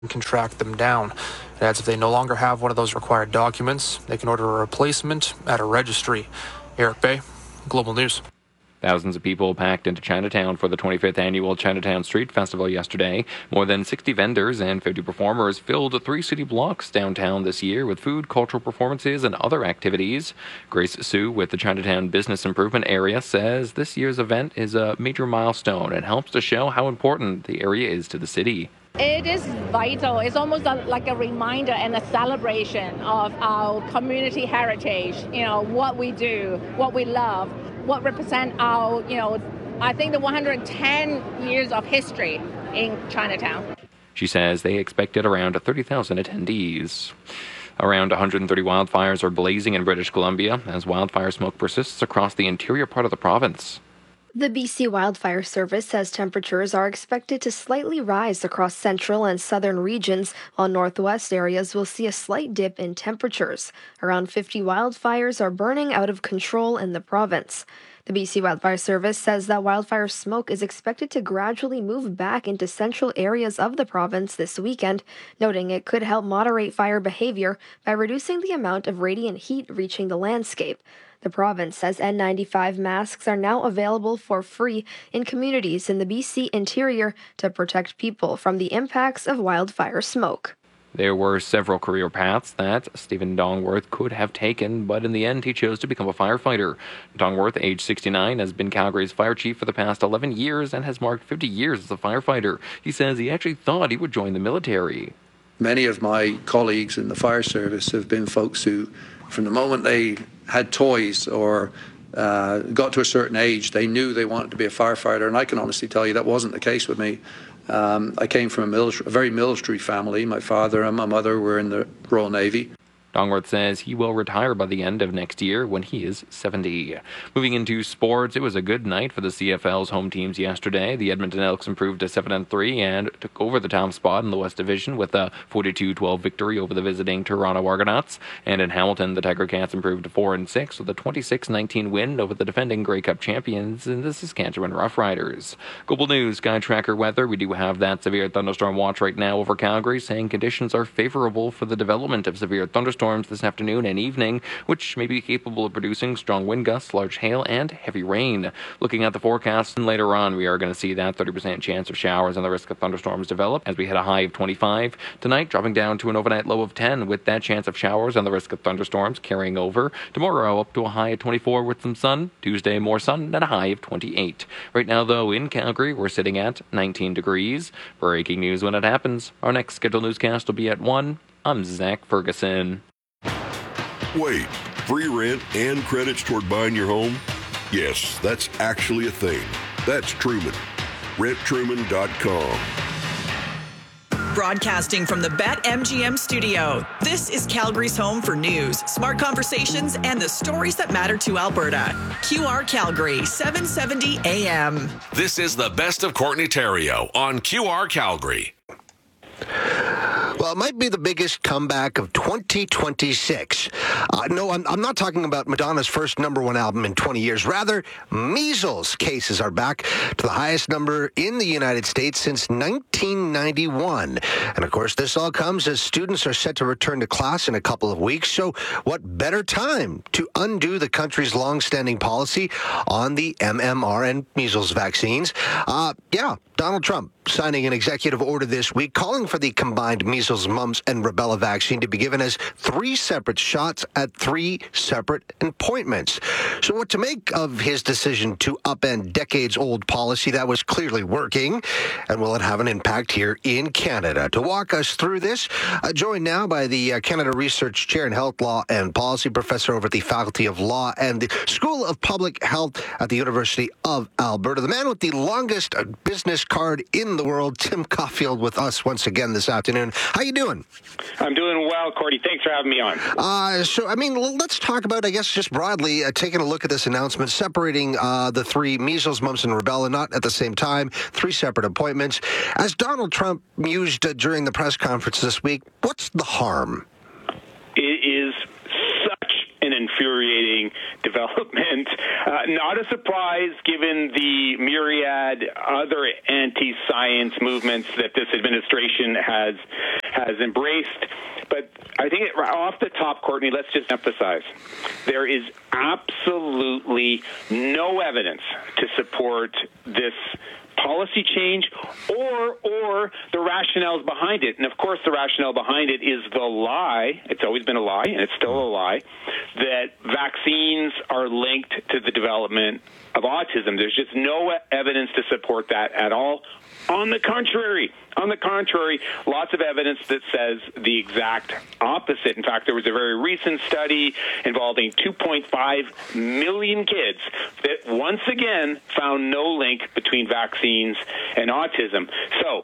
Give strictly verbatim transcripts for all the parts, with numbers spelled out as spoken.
can track them down. It adds if they no longer have one of those required documents, they can order a replacement at a registry. Eric Bay, Global News. Thousands of people packed into Chinatown for the twenty-fifth annual Chinatown Street Festival yesterday. More than sixty vendors and fifty performers filled three city blocks downtown this year with food, cultural performances, and other activities. Grace Su with the Chinatown Business Improvement Area says this year's event is a major milestone and helps to show how important the area is to the city. It is vital. It's almost a, like a reminder and a celebration of our community heritage, you know, what we do, what we love, what represent our, you know, I think the one hundred ten years of history in Chinatown. She says they expected around thirty thousand attendees. Around one hundred thirty wildfires are blazing in British Columbia as wildfire smoke persists across the interior part of the province. The B C Wildfire Service says temperatures are expected to slightly rise across central and southern regions, while northwest areas will see a slight dip in temperatures. Around fifty wildfires are burning out of control in the province. The B C Wildfire Service says that wildfire smoke is expected to gradually move back into central areas of the province this weekend, noting it could help moderate fire behavior by reducing the amount of radiant heat reaching the landscape. The province says N ninety-five masks are now available for free in communities in the B C interior to protect people from the impacts of wildfire smoke. There were several career paths that Stephen Dongworth could have taken, but in the end he chose to become a firefighter. Dongworth, age sixty-nine, has been Calgary's fire chief for the past eleven years and has marked fifty years as a firefighter. He says he actually thought he would join the military. Many of my colleagues in the fire service have been folks who, from the moment they had toys or uh, got to a certain age, they knew they wanted to be a firefighter, and I can honestly tell you that wasn't the case with me. Um, I came from a, military, a very military family. My father and my mother were in the Royal Navy. Dongworth says he will retire by the end of next year when he is seventy. Moving into sports, it was a good night for the C F L's home teams yesterday. The Edmonton Elks improved to seven and three and took over the top spot in the West Division with a forty-two twelve victory over the visiting Toronto Argonauts. And in Hamilton, the Tiger Cats improved to four and six with a twenty-six nineteen win over the defending Grey Cup champions in the Saskatchewan Roughriders. Global News Sky Tracker weather. We do have that severe thunderstorm watch right now over Calgary, saying conditions are favorable for the development of severe thunderstorms this afternoon and evening, which may be capable of producing strong wind gusts, large hail, and heavy rain. Looking at the forecast, and later on, we are going to see that thirty percent chance of showers and the risk of thunderstorms develop as we hit a high of twenty-five. Tonight, dropping down to an overnight low of ten with that chance of showers and the risk of thunderstorms carrying over. Tomorrow, up to a high of twenty-four with some sun. Tuesday, more sun and a high of twenty-eight. Right now, though, in Calgary, we're sitting at nineteen degrees. Breaking news when it happens. Our next scheduled newscast will be at one. I'm Zach Ferguson. Wait, free rent and credits toward buying your home? Yes, that's actually a thing. That's Truman. rent truman dot com. Broadcasting from the BetMGM studio, this is Calgary's home for news, smart conversations, and the stories that matter to Alberta. Q R Calgary, seven seventy A M. This is the best of Courtney Theriault on Q R Calgary. Well, it might be the biggest comeback of twenty twenty-six. Uh, no, I'm, I'm not talking about Madonna's first number one album in twenty years. Rather, measles cases are back to the highest number in the United States since nineteen ninety-one. And, of course, this all comes as students are set to return to class in a couple of weeks. So what better time to undo the country's longstanding policy on the M M R and measles vaccines? Uh, yeah, Donald Trump signing an executive order this week calling for the combined measles, mumps, and rubella vaccine to be given as three separate shots at three separate appointments. So what to make of his decision to upend decades-old policy that was clearly working, and will it have an impact here in Canada? To walk us through this, uh, joined now by the uh, Canada Research Chair in Health Law and Policy, Professor over at the Faculty of Law and the School of Public Health at the University of Alberta, the man with the longest business card in the world, Tim Caulfield, with us once again this afternoon. How you doing? I'm doing well, Cordy. Thanks for having me on. Uh, so, I mean, let's talk about, I guess, just broadly, uh, taking a look at this announcement, separating uh, the three measles, mumps, and rubella, not at the same time, three separate appointments. As Donald Trump mused uh, during the press conference this week, what's the harm? It is such an infuriating development. Uh, not a surprise given the myriad other anti-science movements that this administration has has embraced. But I think it, off the top, Courtney, let's just emphasize, there is absolutely no evidence to support this policy change or or the rationales behind it. And of course, the rationale behind it is the lie. It's always been a lie, and it's still a lie, that vaccines are linked to the development of autism. There's just no evidence to support that at all. On the contrary, on the contrary, lots of evidence that says the exact opposite. In fact, there was a very recent study involving two point five million kids that once again found no link between vaccines and autism. So,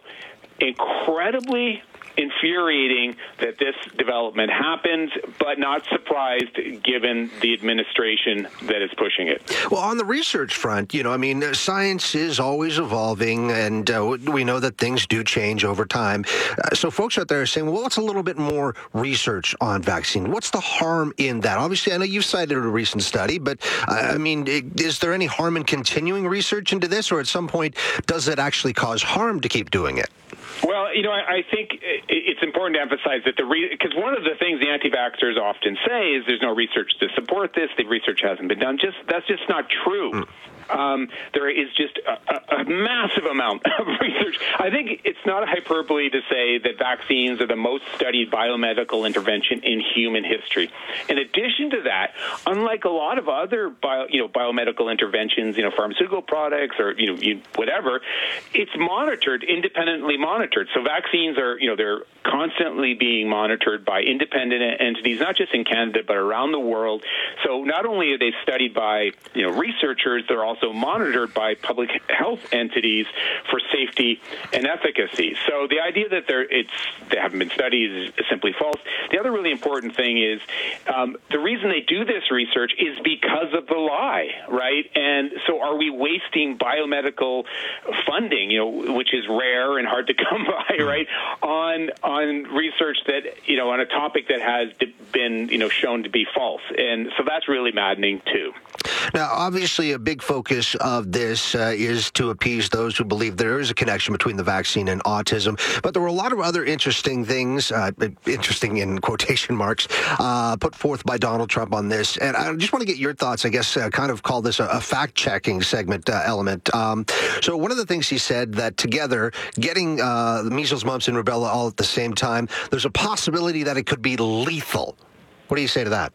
incredibly infuriating that this development happens, but not surprised given the administration that is pushing it. Well, on the research front, you know, I mean, science is always evolving, and uh, we know that things do change over time. Uh, so folks out there are saying, well, what's a little bit more research on vaccine? What's the harm in that? Obviously, I know you've cited a recent study, but uh, I mean, is there any harm in continuing research into this, or at some point, does it actually cause harm to keep doing it? Well, you know, I, I think it's important to emphasize that the because re- one of the things the anti-vaxxers often say is there's no research to support this. The research hasn't been done. Just that's just not true. Mm. Um, there is just a, a massive amount of research. I think it's not a hyperbole to say that vaccines are the most studied biomedical intervention in human history. In addition to that, unlike a lot of other bio, you know, biomedical interventions, you know, pharmaceutical products or you know, you, whatever, it's monitored, independently monitored. So vaccines are, you know, they're constantly being monitored by independent entities, not just in Canada but around the world. So not only are they studied by, you know, researchers, they're also also monitored by public health entities for safety and efficacy. So the idea that there it's they haven't been studied is simply false. The other really important thing is um, the reason they do this research is because of the lie, right? And so are we wasting biomedical funding, you know, which is rare and hard to come by, right, on on research that, you know, on a topic that has been, you know, shown to be false? And so that's really maddening too. Now, obviously, a big focus of this uh, is to appease those who believe there is a connection between the vaccine and autism. But there were a lot of other interesting things, uh, interesting in quotation marks, uh, put forth by Donald Trump on this. And I just want to get your thoughts, I guess, uh, kind of call this a, a fact-checking segment uh, element. Um, so one of the things he said that together, getting uh, the measles, mumps, and rubella all at the same time, there's a possibility that it could be lethal. What do you say to that?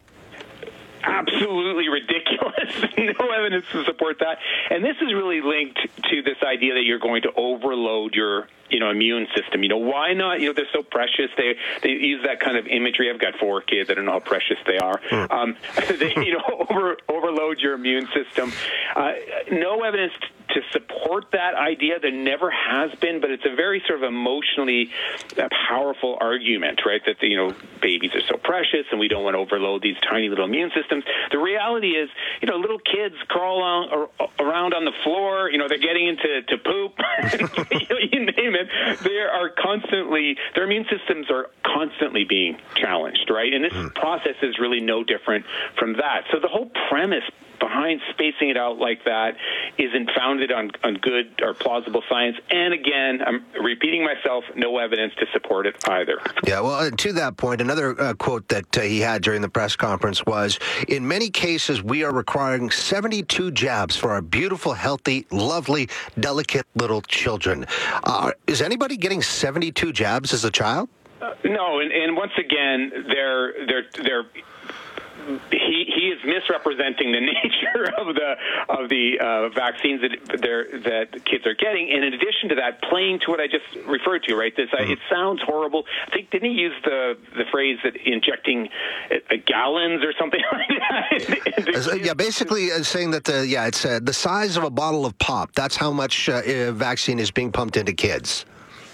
Absolutely ridiculous. No evidence to support that. And this is really linked to this idea that you're going to overload your, you know, immune system. You know, why not? You know, they're so precious. They they use that kind of imagery. I've got four kids. I don't know how precious they are. Mm. Um, they, you know, over, overload your immune system. Uh, no evidence t- to support that idea. There never has been, but it's a very sort of emotionally uh, powerful argument, right? That, the, you know, babies are so precious and we don't want to overload these tiny little immune systems. The reality is, you know, little kids crawl on, around on the floor, you know, they're getting into to poop, you name it. They are constantly, their immune systems are constantly being challenged, right? And this mm. process is really no different from that. So the whole premise behind spacing it out like that isn't founded on, on good or plausible science. And again, I'm repeating myself, no evidence to support it either. Yeah, well, to that point, another uh, quote that uh, he had during the press conference was, in many cases, we are requiring seventy-two jabs for our beautiful, healthy, lovely, delicate little children. Uh, is anybody getting seventy-two jabs as a child? Uh, no, and, and once again, they're they're they're He he is misrepresenting the nature of the of the uh, vaccines that they're, that kids are getting, and in addition to that, playing to what I just referred to, right? This mm-hmm. uh, it sounds horrible. I think didn't he use the the phrase that injecting uh, gallons or something like that? uh, yeah, basically uh, saying that the yeah it's uh, the size of a bottle of pop. That's how much uh, uh, vaccine is being pumped into kids.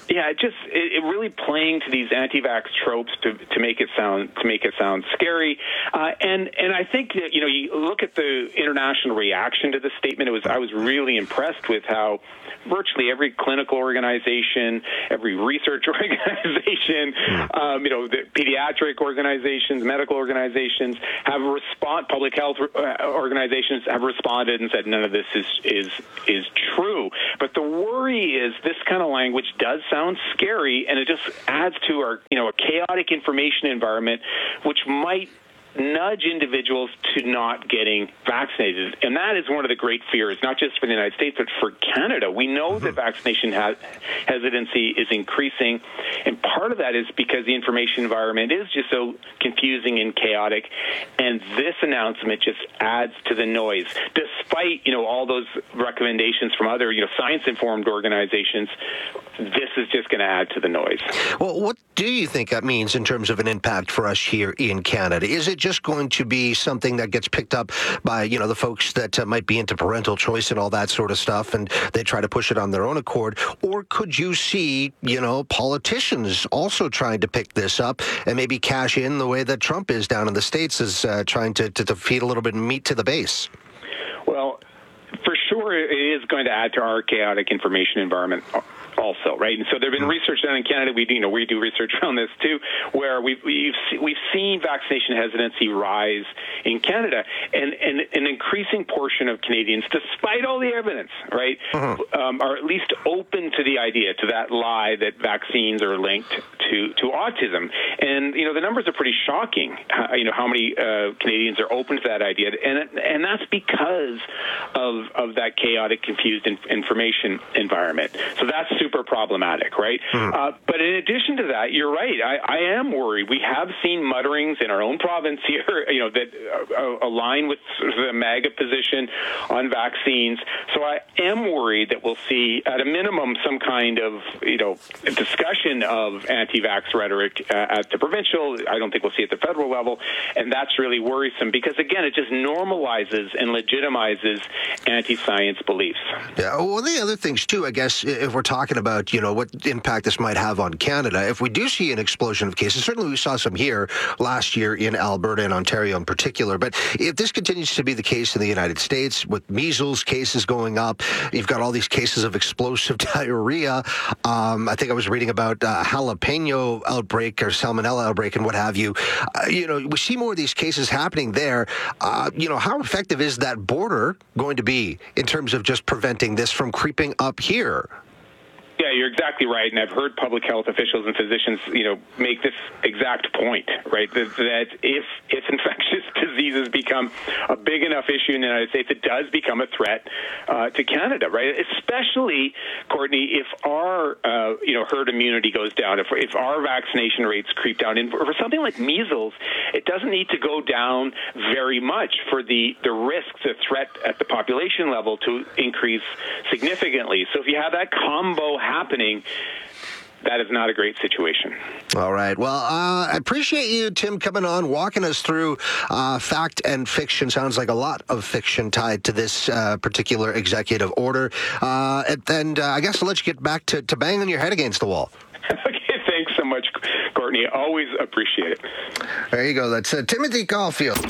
Yeah, it just it, it really playing to these anti-vax tropes to to make it sound to make it sound scary, uh, and and I think that, you know, you look at the international reaction to this statement. It was I was really impressed with how virtually every clinical organization, every research organization, um, you know, the pediatric organizations, medical organizations have respond. Public health organizations have responded and said none of this is is is true. But the worry is this kind of language does sound scary, and it just adds to our, you know, a chaotic information environment, which might nudge individuals to not getting vaccinated. And that is one of the great fears, not just for the United States, but for Canada. We know mm-hmm. that vaccination ha- hesitancy is increasing, and part of that is because the information environment is just so confusing and chaotic, and this announcement just adds to the noise. Despite, you know, all those recommendations from other, you know, science-informed organizations, this is just going to add to the noise. Well, what do you think that means in terms of an impact for us here in Canada? Is it just going to be something that gets picked up by, you know, the folks that uh, might be into parental choice and all that sort of stuff, and they try to push it on their own accord? Or could you see, you know, politicians also trying to pick this up and maybe cash in the way that Trump is down in the States, is uh, trying to, to, to feed a little bit of meat to the base? Well, for sure, it is going to add to our chaotic information environment also, right? And so there's been research done in Canada. We do, you know, we do research on this too, where we've we've, we've seen vaccination hesitancy rise in Canada, and, and an increasing portion of Canadians, despite all the evidence, right, uh-huh. um, are at least open to the idea, to that lie that vaccines are linked to to autism. And you know, the numbers are pretty shocking. Uh, you know, how many uh, Canadians are open to that idea, and and that's because of of that chaotic, confused in, information environment. So that's super super problematic, right? Mm. Uh, but in addition to that, you're right. I, I am worried. We have seen mutterings in our own province here, you know, that uh, align with sort of the MAGA position on vaccines. So I am worried that we'll see, at a minimum, some kind of, you know, discussion of anti-vax rhetoric uh, at the provincial. I don't think we'll see it at the federal level, and that's really worrisome because, again, it just normalizes and legitimizes anti-science beliefs. Yeah. Well, the other things too, I guess, if we're talking about, you know, what impact this might have on Canada, if we do see an explosion of cases, certainly we saw some here last year in Alberta and Ontario in particular, but if this continues to be the case in the United States with measles cases going up, you've got all these cases of explosive diarrhea. Um, I think I was reading about uh, jalapeno outbreak or salmonella outbreak and what have you. Uh, you know, we see more of these cases happening there. Uh, you know, how effective is that border going to be in terms of just preventing this from creeping up here? Yeah, you're exactly right, and I've heard public health officials and physicians, you know, make this exact point, right? That, that if if infectious diseases become a big enough issue in the United States, it does become a threat uh, to Canada, right? Especially, Courtney, if our uh, you know herd immunity goes down, if if our vaccination rates creep down, and for something like measles, it doesn't need to go down very much for the the risk, the threat at the population level to increase significantly. So if you have that combo happening, that is not a great situation. All right. Well, uh, I appreciate you, Tim, coming on, walking us through uh, fact and fiction. Sounds like a lot of fiction tied to this uh, particular executive order. Uh, and and uh, I guess I'll let you get back to, to banging your head against the wall. Okay, thanks so much, Courtney. Always appreciate it. There you go. That's uh, Timothy Caulfield.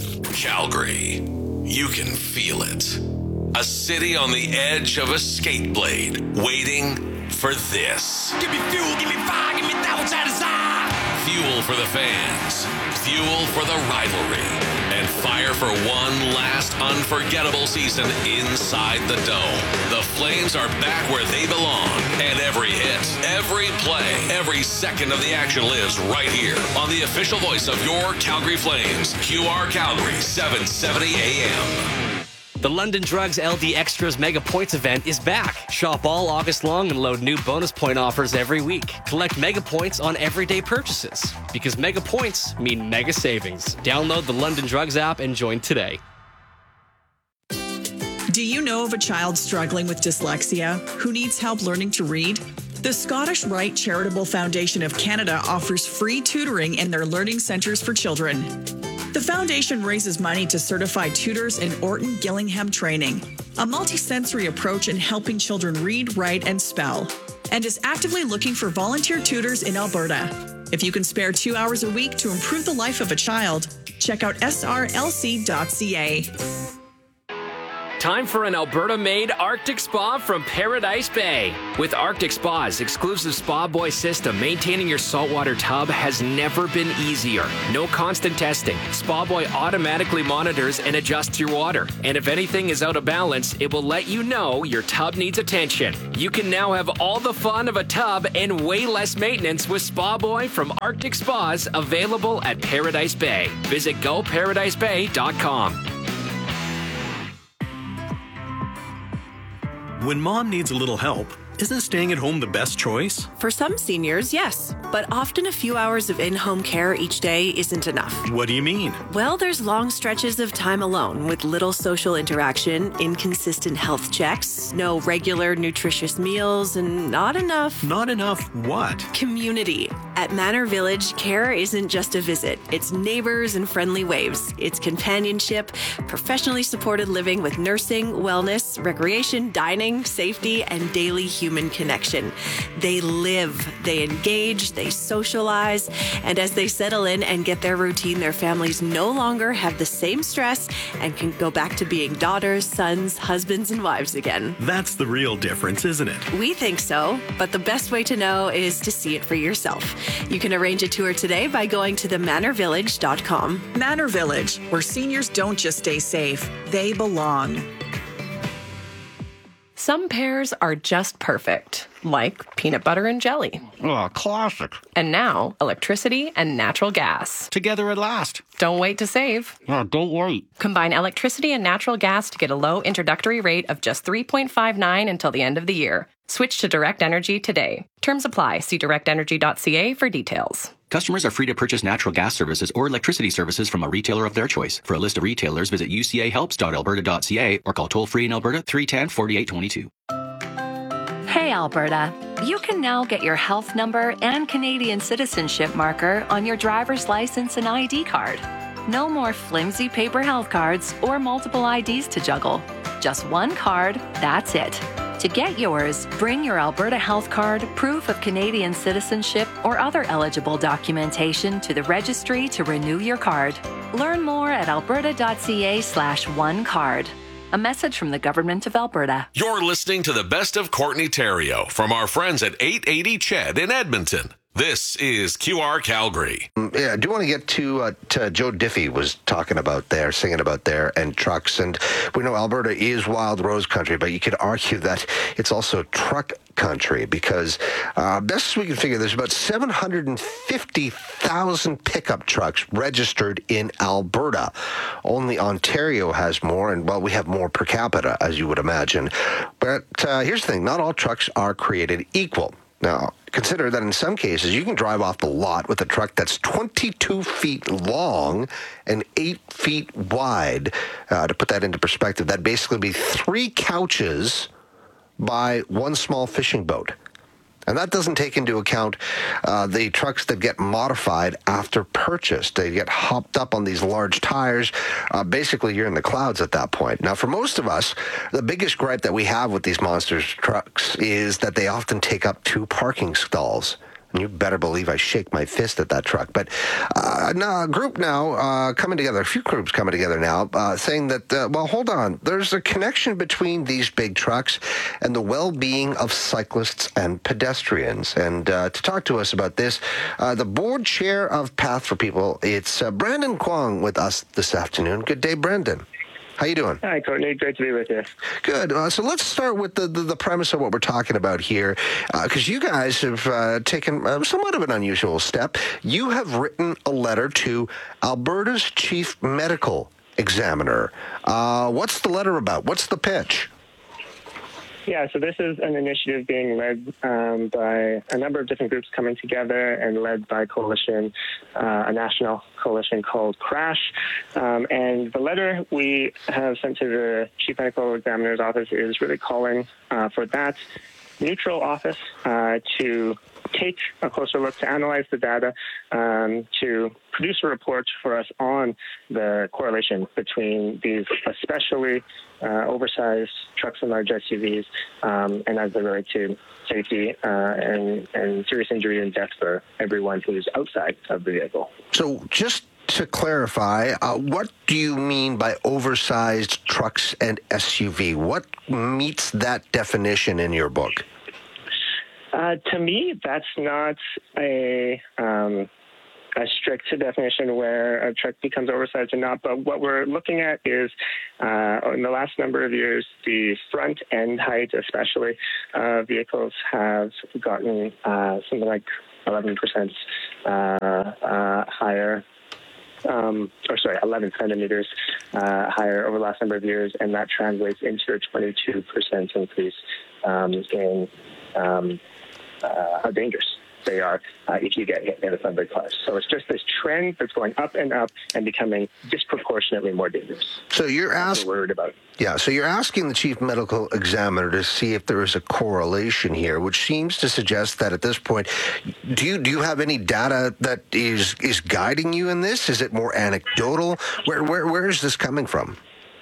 Calgary. You can feel it. A city on the edge of a skate blade, waiting for this. Give me fuel, give me fire, give me that which I desire. Fuel for the fans, fuel for the rivalry, and fire for one last unforgettable season inside the Dome. The Flames are back where they belong, and every hit, every play, every second of the action lives right here on the official voice of your Calgary Flames, Q R Calgary, seven seventy A M. The London Drugs L D Extras Mega Points event is back. Shop all August long and load new bonus point offers every week. Collect Mega Points on everyday purchases, because Mega Points mean mega savings. Download the London Drugs app and join today. Do you know of a child struggling with dyslexia who needs help learning to read? The Scottish Rite Charitable Foundation of Canada offers free tutoring in their learning centres for children. The foundation raises money to certify tutors in Orton Gillingham training, a multisensory approach in helping children read, write, and spell. and is actively looking for volunteer tutors in Alberta. If you can spare two hours a week to improve the life of a child, check out S R L C dot C A. Time for an Alberta-made Arctic Spa from Paradise Bay. With Arctic Spa's exclusive Spa Boy system, maintaining your saltwater tub has never been easier. No constant testing. Spa Boy automatically monitors and adjusts your water. And if anything is out of balance, it will let you know your tub needs attention. You can now have all the fun of a tub and way less maintenance with Spa Boy from Arctic Spas, available at Paradise Bay. Visit go paradise bay dot com. When mom needs a little help, isn't staying at home the best choice? For some seniors, yes. But often a few hours of in-home care each day isn't enough. What do you mean? Well, there's long stretches of time alone with little social interaction, inconsistent health checks, no regular nutritious meals, and not enough... Not enough what? Community. At Manor Village, care isn't just a visit. It's neighbors and friendly waves. It's companionship, professionally supported living with nursing, wellness, recreation, dining, safety, and daily human connection. They live, they engage, they socialize, and as they settle in and get their routine, their families no longer have the same stress and can go back to being daughters, sons, husbands, and wives again. That's the real difference, isn't it? We think so, but the best way to know is to see it for yourself. You can arrange a tour today by going to the manor village dot com. Manor Village, where seniors don't just stay safe, they belong. Some pairs are just perfect, like peanut butter and jelly. Oh, classic. And now, electricity and natural gas. Together at last. Don't wait to save. Oh, don't wait. Combine electricity and natural gas to get a low introductory rate of just three point five nine until the end of the year. Switch to Direct Energy today. Terms apply. See direct energy dot c a for details. Customers are free to purchase natural gas services or electricity services from a retailer of their choice. For a list of retailers, visit u c a helps dot alberta dot c a or call toll-free in Alberta three one zero, four eight two two. Hey, Alberta. You can now get your health number and Canadian citizenship marker on your driver's license and I D card. No more flimsy paper health cards or multiple I Ds to juggle. Just one card, that's it. To get yours, bring your Alberta Health Card, proof of Canadian citizenship, or other eligible documentation to the registry to renew your card. Learn more at alberta dot c a slash one card. A message from the Government of Alberta. You're listening to the best of Courtney Theriault from our friends at eight eighty Ched in Edmonton. This is Q R Calgary. Yeah, I do want to get to, uh, to Joe Diffie was talking about there, singing about there, and trucks. And we know Alberta is wild rose country, but you could argue that it's also truck country because uh, best as we can figure, there's about seven hundred fifty thousand pickup trucks registered in Alberta. Only Ontario has more, and well, we have more per capita, as you would imagine. But uh, here's the thing, not all trucks are created equal. Now, consider that in some cases, you can drive off the lot with a truck that's twenty-two feet long and eight feet wide. Uh, to put that into perspective, that'd basically be three couches by one small fishing boat. And that doesn't take into account uh, the trucks that get modified after purchase. They get hopped up on these large tires. Uh, basically, you're in the clouds at that point. Now, for most of us, the biggest gripe that we have with these monster trucks is that they often take up two parking stalls. And you better believe I shake my fist at that truck. But uh, now, a group now uh, coming together, a few groups coming together now, uh, saying that, uh, well, hold on, there's a connection between these big trucks and the well-being of cyclists and pedestrians. And uh, to talk to us about this, uh, the board chair of Path for People, it's uh, Brandon Kwong with us this afternoon. Good day, Brandon. How you doing? Hi, Courtney. Great to be with you. Good. Uh, so let's start with the, the, the premise of what we're talking about here, because uh, you guys have uh, taken uh, somewhat of an unusual step. You have written a letter to Alberta's chief medical examiner. Uh, what's the letter about? What's the pitch? Yeah, so this is an initiative being led um, by a number of different groups coming together and led by coalition, uh, a national coalition called CRASH. Um, and the letter we have sent to the Chief Medical Examiner's office is really calling uh, for that neutral office uh, to take a closer look, to analyze the data, um, to produce a report for us on the correlation between these especially uh, oversized trucks and large S U Vs um, and as they relate to safety uh, and, and serious injury and death for everyone who's outside of the vehicle. So just to clarify, uh, what do you mean by oversized trucks and S U V? What meets that definition in your book? Uh, to me, that's not a um, a strict definition where a truck becomes oversized or not. But what we're looking at is, uh, in the last number of years, the front end height, especially, uh, vehicles have gotten uh, something like eleven percent uh, uh, higher. Um, or sorry, eleven centimeters uh, higher over the last number of years, and that translates into a twenty-two percent increase um, in um, uh, how dangerous they are uh, if you get hit in a Sunbird cars. So it's just this trend that's going up and up and becoming disproportionately more dangerous. So you're asking, worried about. Yeah, so you're asking the chief medical examiner to see if there is a correlation here, which seems to suggest that at this point, do you do you have any data that is is guiding you in this? Is it more anecdotal? Where where where is this coming from?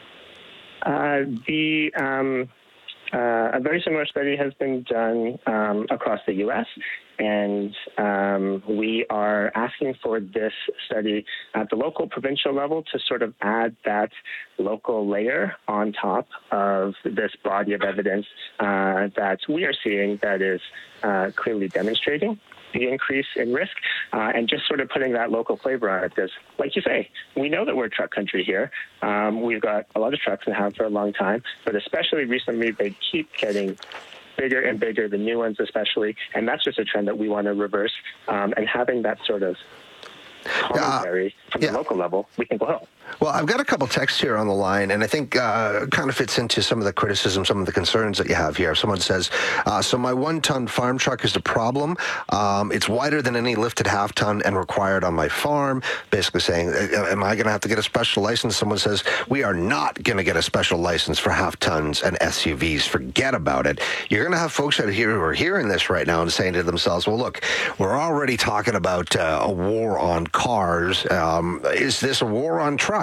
Uh, the um, uh, a very similar study has been done um, across the U S, and um, we are asking for this study at the local provincial level to sort of add that local layer on top of this body of evidence uh, that we are seeing that is uh, clearly demonstrating the increase in risk, uh, and just sort of putting that local flavor on it. Because, like you say, we know that we're truck country here. Um, we've got a lot of trucks and have for a long time, but especially recently, they keep getting bigger and bigger, the new ones especially, and that's just a trend that we want to reverse. Um, and having that sort of commentary uh, from yeah. the local level, we think will help. Well, I've got a couple texts here on the line, and I think uh, it kind of fits into some of the criticism, some of the concerns that you have here. Someone says, uh, so my one-ton farm truck is the problem. Um, it's wider than any lifted half-ton and required on my farm. Basically saying, am I going to have to get a special license? Someone says, we are not going to get a special license for half-tons and S U Vs. Forget about it. You're going to have folks out here who are hearing this right now and saying to themselves, well, look, we're already talking about uh, a war on cars. Um, is this a war on trucks?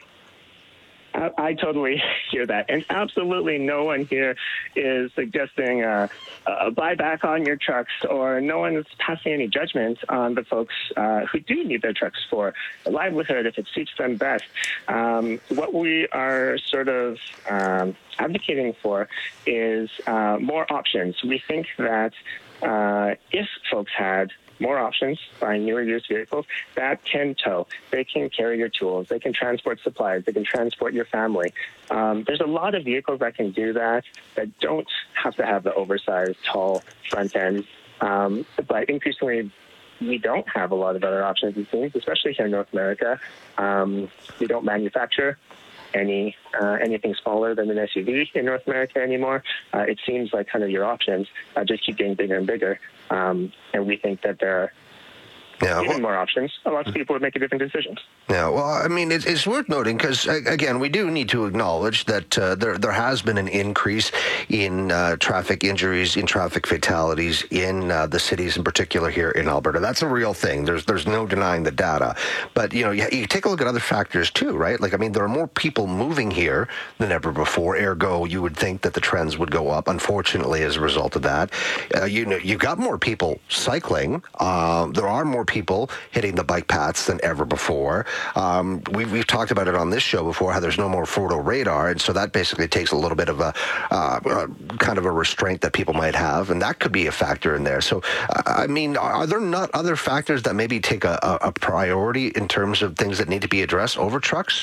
I, I totally hear that. And absolutely no one here is suggesting a, a buyback on your trucks, or no one is passing any judgment on the folks uh, who do need their trucks for a livelihood if it suits them best. Um, what we are sort of um, advocating for is uh, more options. We think that uh, if folks had more options, buying newer used vehicles that can tow, they can carry your tools, they can transport supplies, they can transport your family. Um, there's a lot of vehicles that can do that, that don't have to have the oversized, tall front end. Um, but increasingly, we don't have a lot of other options, it seems, especially here in North America. Um, we don't manufacture any uh, anything smaller than an S U V in North America anymore. Uh, it seems like kind of your options uh, just keep getting bigger and bigger. Um, and we think that there are yeah, even well, more options. A lot of people would make a different decisions. Yeah, well, I mean, it's, it's worth noting because, again, we do need to acknowledge that uh, there there has been an increase in uh, traffic injuries, in traffic fatalities in uh, the cities, in particular here in Alberta. That's a real thing. There's there's no denying the data. But, you know, you, you take a look at other factors, too, right? Like, I mean, there are more people moving here than ever before. Ergo, you would think that the trends would go up, unfortunately, as a result of that. Uh, you know, you've got more people cycling. Uh, there are more people hitting the bike paths than ever before. Um, we've, we've talked about it on this show before, how there's no more photo radar, and so that basically takes a little bit of a uh, uh, kind of a restraint that people might have, and that could be a factor in there. So, uh, I mean, are there not other factors that maybe take a, a, a priority in terms of things that need to be addressed over trucks?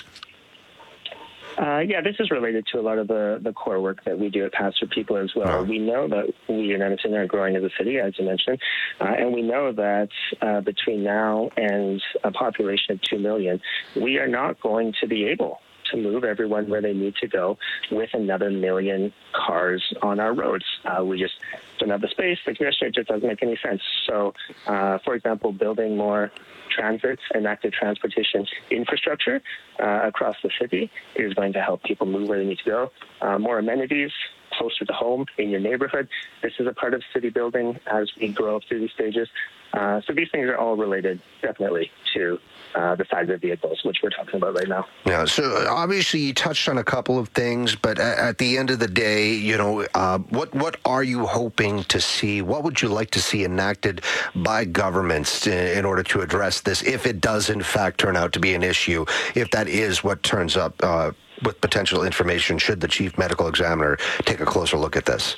Uh, yeah, this is related to a lot of the, the core work that we do at Paths for People as well. Oh. We know that we in Edmonton are growing as a city, as you mentioned, uh, and we know that uh, between now and a population of two million, we are not going to be able to move everyone where they need to go with another million cars on our roads. Uh, we just don't have the space, the congestion, it just doesn't make any sense. So, uh, for example, building more transit and active transportation infrastructure uh, across the city is going to help people move where they need to go. Uh, more amenities closer to home in your neighborhood. This is a part of city building as we grow up through these stages. Uh, so these things are all related, definitely, to uh, the size of vehicles, which we're talking about right now. Yeah, so obviously you touched on a couple of things, but at, at the end of the day, you know, uh, what what are you hoping to see? What would you like to see enacted by governments in, in order to address this, if it does in fact turn out to be an issue, if that is what turns up uh, with potential information, should the chief medical examiner take a closer look at this?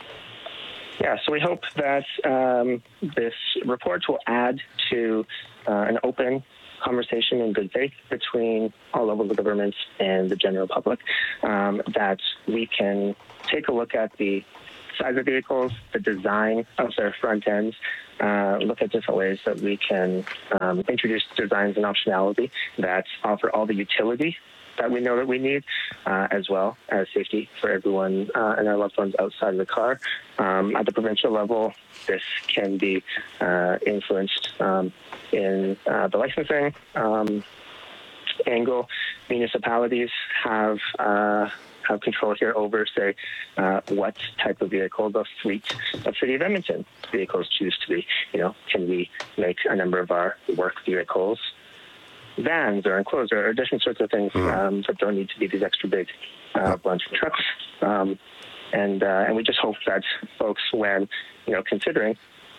Yeah, so we hope that um, this report will add to uh, an open conversation in good faith between all levels of government and the general public, um, that we can take a look at the size of vehicles, the design of their front ends, uh, look at different ways that we can um, introduce designs and optionality that offer all the utility that we know that we need, uh, as well as safety for everyone uh, and our loved ones outside of the car. Um, at the provincial level, this can be uh, influenced um, in uh, the licensing um, angle. Municipalities have uh, have control here over, say, uh, what type of vehicle the fleet of City of Edmonton vehicles choose to be. You know, can we make a number of our work vehicles vans or enclosed or different sorts of things um, that don't need to be these extra big uh, bunch of trucks. Um, and uh, and we just hope that folks, when you know considering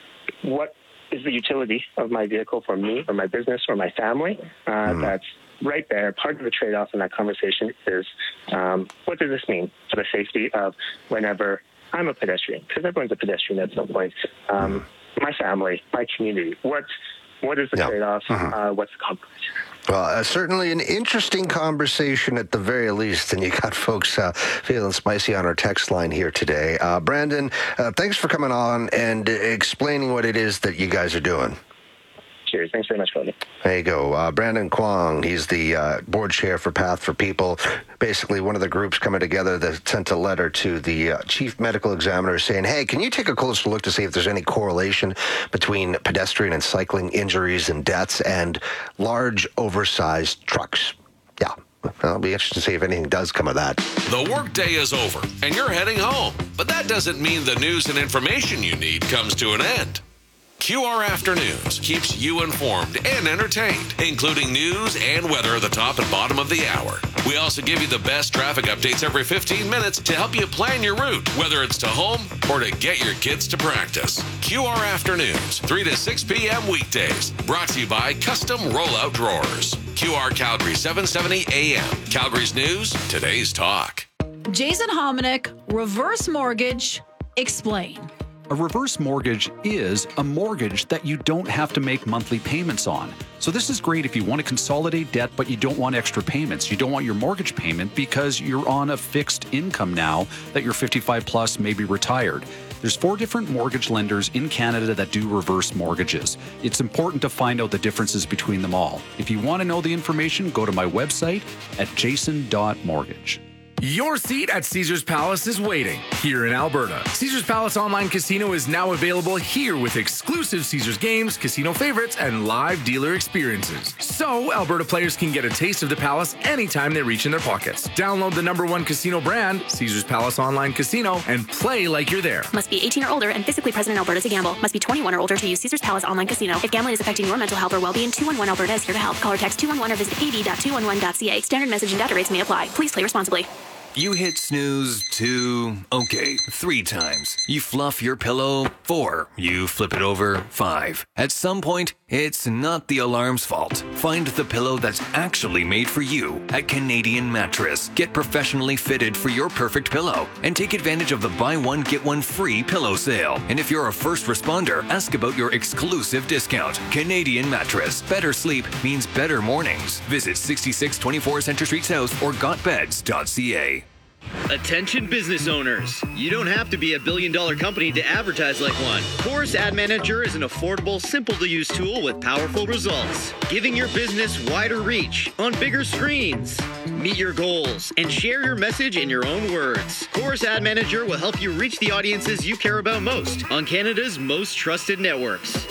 what is the utility of my vehicle for me or my business or my family, uh, mm. that's right there. Part of the trade-off in that conversation is um, what does this mean for the safety of whenever I'm a pedestrian? Because everyone's a pedestrian at some point. Um, my family, my community. What what is the yeah. trade-off? Mm-hmm. Uh, what's the compromise? Well, uh, certainly an interesting conversation at the very least, and you got folks uh, feeling spicy on our text line here today. Uh, Brandon, uh, thanks for coming on and explaining what it is that you guys are doing. Cheers. Thanks very much, Cody. There you go. Uh, Brandon Kwong, he's the uh, board chair for Path for People. Basically, one of the groups coming together that sent a letter to the uh, chief medical examiner saying, hey, can you take a closer look to see if there's any correlation between pedestrian and cycling injuries and deaths and large, oversized trucks? Yeah. I'll be interested to see if anything does come of that. The workday is over, and you're heading home. But that doesn't mean the news and information you need comes to an end. Q R Afternoons keeps you informed and entertained, including news and weather at the top and bottom of the hour. We also give you the best traffic updates every fifteen minutes to help you plan your route, whether it's to home or to get your kids to practice. Q R Afternoons, three to six p.m. weekdays. Brought to you by Custom Rollout Drawers. Q R Calgary, seven seventy A M. Calgary's News, today's talk. Jason Hominick, Reverse Mortgage, explain. A reverse mortgage is a mortgage that you don't have to make monthly payments on. So this is great if you want to consolidate debt, but you don't want extra payments. You don't want your mortgage payment because you're on a fixed income now that you're fifty-five plus, maybe retired. There's four different mortgage lenders in Canada that do reverse mortgages. It's important to find out the differences between them all. If you want to know the information, go to my website at jason dot mortgage. Your seat at Caesars Palace is waiting here in Alberta. Caesars Palace Online Casino is now available here with exclusive Caesars games, casino favorites, and live dealer experiences. So Alberta players can get a taste of the Palace anytime they reach in their pockets. Download the number one casino brand, Caesars Palace Online Casino, and play like you're there. Must be eighteen or older and physically present in Alberta to gamble. Must be twenty-one or older to use Caesars Palace Online Casino. If gambling is affecting your mental health or well-being, two one one Alberta is here to help. Call or text two one one or visit a b dot two one one dot c a. Standard message and data rates may apply. Please play responsibly. You hit snooze two, okay, three times. You fluff your pillow four. You flip it over five. At some point, it's not the alarm's fault. Find the pillow that's actually made for you at Canadian Mattress. Get professionally fitted for your perfect pillow and take advantage of the buy one, get one free pillow sale. And if you're a first responder, ask about your exclusive discount. Canadian Mattress. Better sleep means better mornings. Visit sixty-six twenty-four Centre Street South or got beds dot c a. Attention business owners. You don't have to be a billion dollar company to advertise like one. Chorus Ad Manager is an affordable, simple to use tool with powerful results, giving your business wider reach on bigger screens. Meet your goals and share your message in your own words. Chorus Ad Manager will help you reach the audiences you care about most on Canada's most trusted networks.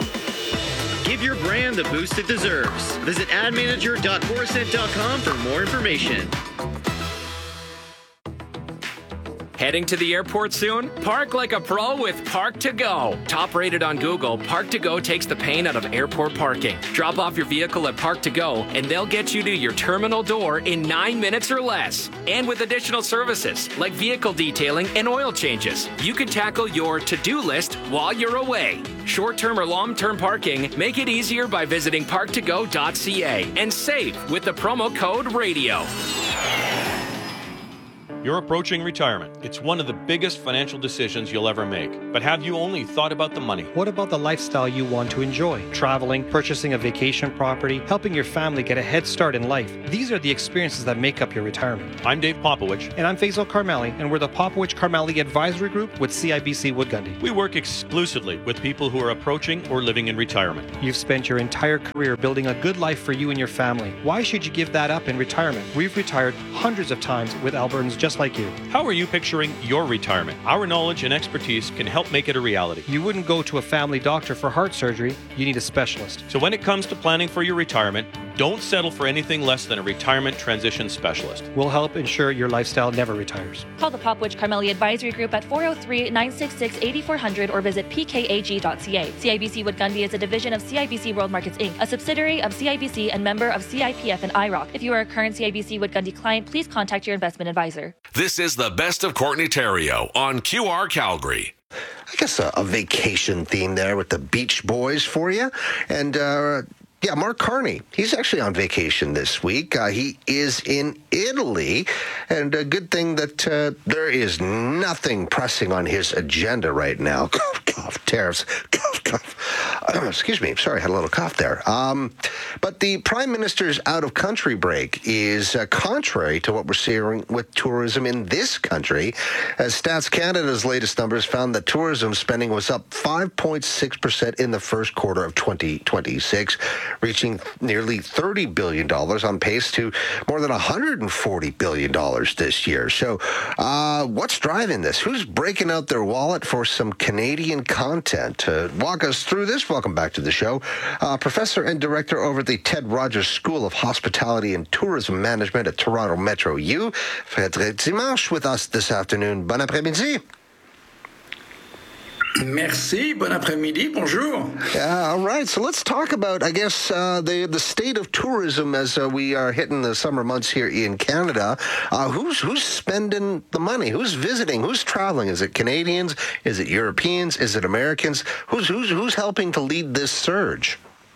Give your brand the boost it deserves. Visit ad manager dot coruscent dot com for more information. Heading to the airport soon? Park like a pro with Park to Go. Top rated on Google, Park to Go takes the pain out of airport parking. Drop off your vehicle at Park to Go, and they'll get you to your terminal door in nine minutes or less. And with additional services like vehicle detailing and oil changes, you can tackle your to-do list while you're away. Short-term or long-term parking, make it easier by visiting park to go dot c a and save with the promo code RADIO. You're approaching retirement. It's one of the biggest financial decisions you'll ever make. But have you only thought about the money? What about the lifestyle you want to enjoy? Traveling, purchasing a vacation property, helping your family get a head start in life. These are the experiences that make up your retirement. I'm Dave Popowich. And I'm Faisal Karmali, and we're the Popowich Karmali Advisory Group with C I B C Wood Gundy. We work exclusively with people who are approaching or living in retirement. You've spent your entire career building a good life for you and your family. Why should you give that up in retirement? We've retired hundreds of times with Albertans just like you. How are you picturing your retirement? Our knowledge and expertise can help make it a reality. You wouldn't go to a family doctor for heart surgery. You need a specialist. So when it comes to planning for your retirement, don't settle for anything less than a retirement transition specialist. We'll help ensure your lifestyle never retires. Call the Popowich Karmali Advisory Group at four oh three, nine six six, eight four zero zero or visit p k a g dot c a. C I B C Wood Gundy is a division of C I B C World Markets Incorporated, a subsidiary of C I B C and member of C I P F and I R O C. If you are a current C I B C Wood Gundy client, please contact your investment advisor. This is the best of Courtney Theriault on Q R Calgary. I guess a, a vacation theme there with the Beach Boys for you. And, uh, yeah, Mark Carney, he's actually on vacation this week. Uh, he is in Italy, and a good thing that uh, there is nothing pressing on his agenda right now. Cough, cough, tariffs, cough, cough. Uh, excuse me, sorry, I had a little cough there. Um, but the Prime Minister's out-of-country break is uh, contrary to what we're seeing with tourism in this country, as Stats Canada's latest numbers found that tourism spending was up five point six percent in the first quarter of twenty twenty-six, reaching nearly thirty billion dollars, on pace to more than one hundred forty billion dollars this year. So uh, what's driving this? Who's breaking out their wallet for some Canadian content? To walk us through this, welcome back to the show, uh, Professor and Director over at the Ted Rogers School of Hospitality and Tourism Management at Toronto Metro U, Frédéric Dimanche, with us this afternoon. Bon après-midi. Merci, bon après-midi, bonjour. Yeah, all right, so let's talk about, I guess, uh, the the state of tourism as uh, we are hitting the summer months here in Canada. Uh, who's who's spending the money? Who's visiting? Who's traveling? Is it Canadians? Is it Europeans? Is it Americans? Who's who's who's helping to lead this surge?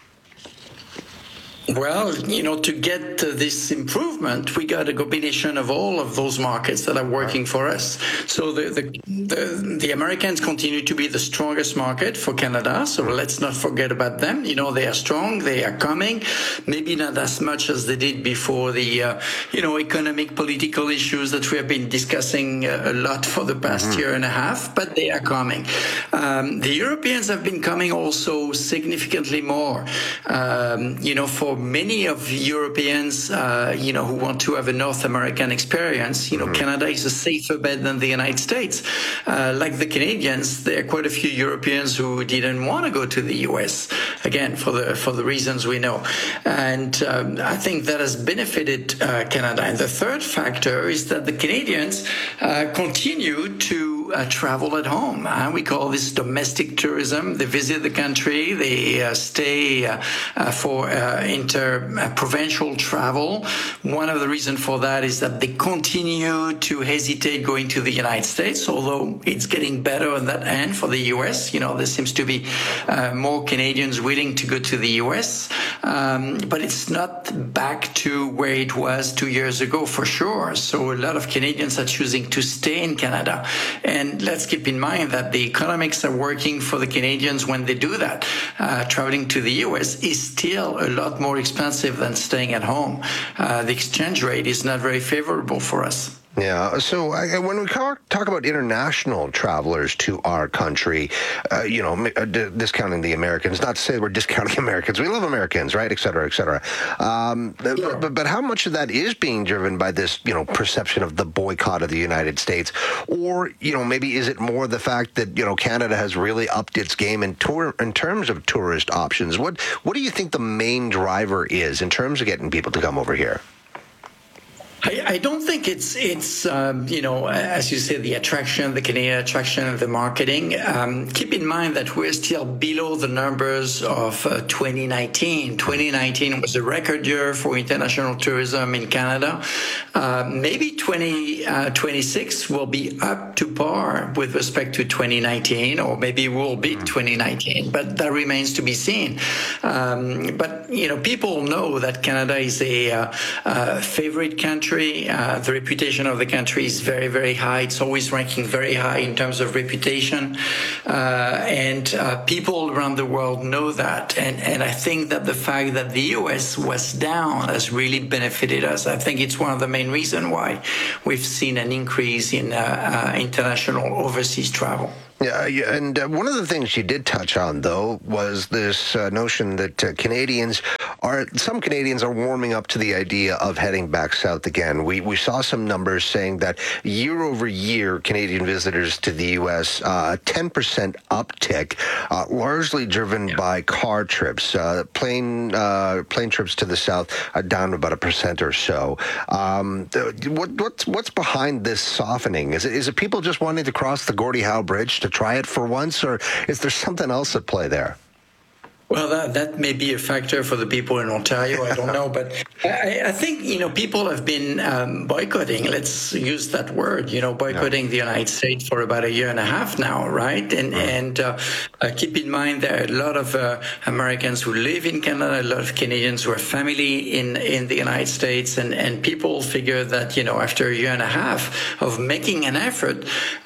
Well, you know, to get uh, this improvement, we got a combination of all of those markets that are working for us. So the, the the the Americans continue to be the strongest market for Canada. So let's not forget about them. You know, they are strong. They are coming. Maybe not as much as they did before the, uh, you know, economic, political issues that we have been discussing uh, a lot for the past mm-hmm. year and a half, but they are coming. Um, the Europeans have been coming also significantly more, um, you know, for many of Europeans, uh, you know, who want to have a North American experience. You know, mm-hmm. Canada is a safer bet than the United States. Uh, like the Canadians, there are quite a few Europeans who didn't want to go to the U S, again, for the for the reasons we know. And um, I think that has benefited uh, Canada. And the third factor is that the Canadians uh, continue to Uh, travel at home. Uh, we call this domestic tourism. They visit the country, they uh, stay uh, uh, for uh, inter-provincial travel. One of the reasons for that is that they continue to hesitate going to the United States, although it's getting better on that end for the U S. You know, there seems to be uh, more Canadians willing to go to the U S, um, but it's not back to where it was two years ago for sure. So a lot of Canadians are choosing to stay in Canada. And let's keep in mind that the economics are working for the Canadians when they do that. Uh, traveling to the U S is still a lot more expensive than staying at home. Uh, the exchange rate is not very favorable for us. Yeah, so uh, when we talk, talk about international travelers to our country, uh, you know, uh, d- discounting the Americans, not to say we're discounting Americans, we love Americans, right, et cetera, et cetera. Um, sure. but, but how much of that is being driven by this, you know, perception of the boycott of the United States? Or, you know, maybe is it more the fact that, you know, Canada has really upped its game in, tour, in terms of tourist options? What, what do you think the main driver is in terms of getting people to come over here? I, I don't think it's, it's um, you know, as you say, the attraction, the Canadian attraction, the marketing. Um, keep in mind that we're still below the numbers of uh, twenty nineteen. twenty nineteen was a record year for international tourism in Canada. Uh, maybe twenty twenty-six will be up to par with respect to twenty nineteen, or maybe we'll beat twenty nineteen, but that remains to be seen. Um, but, you know, people know that Canada is a uh, uh, favorite country. Uh, the reputation of the country is very, very high. It's always ranking very high in terms of reputation. Uh, and uh, people around the world know that. And, and I think that the fact that the U S was down has really benefited us. I think it's one of the main reasons why we've seen an increase in uh, uh, international overseas travel. Yeah, yeah, and uh, one of the things you did touch on, though, was this uh, notion that uh, Canadians are, some Canadians are warming up to the idea of heading back south again. We we saw some numbers saying that year over year, Canadian visitors to the U S, uh, ten percent uptick, uh, largely driven yeah. by car trips. Uh, plane uh, plane trips to the south are down about a percent or so. Um, what, what's, what's behind this softening? Is it, is it people just wanting to cross the Gordie Howe Bridge to try it for once, or is there something else at play there? Well, that, that may be a factor for the people in Ontario. I don't know. But I, I think, you know, people have been um, boycotting, let's use that word, you know, boycotting yeah. the United States for about a year and a half now, right? And, mm. and uh, uh, keep in mind there are a lot of uh, Americans who live in Canada, a lot of Canadians who have family in, in the United States. And, and people figure that, you know, after a year and a half of making an effort,